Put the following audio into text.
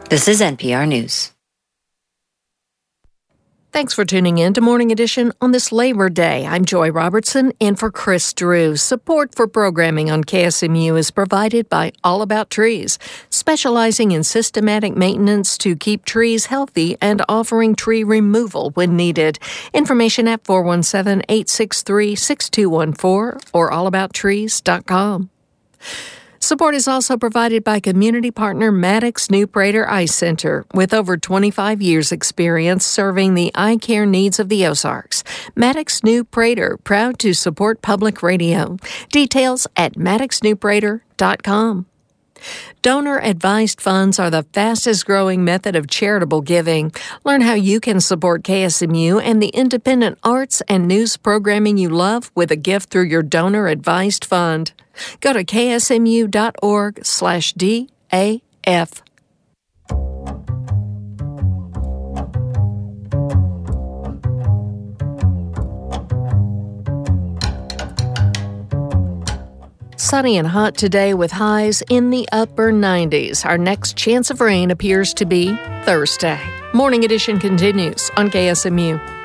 This is NPR News. Thanks for tuning in to Morning Edition on this Labor Day. I'm Joy Robertson, in for Chris Drew. Support for programming on KSMU is provided by All About Trees, specializing in systematic maintenance to keep trees healthy and offering tree removal when needed. Information at 417-863-6214 or allabouttrees.com. Support is also provided by community partner Maddox New Prater Eye Center, with over 25 years' experience serving the eye care needs of the Ozarks. Maddox New Prater, proud to support public radio. Details at maddoxnewprater.com. Donor-advised funds are the fastest-growing method of charitable giving. Learn how you can support KSMU and the independent arts and news programming you love with a gift through your donor-advised fund. Go to ksmu.org/DAF. Sunny and hot today with highs in the upper 90s. Our next chance of rain appears to be Thursday. Morning Edition continues on KSMU.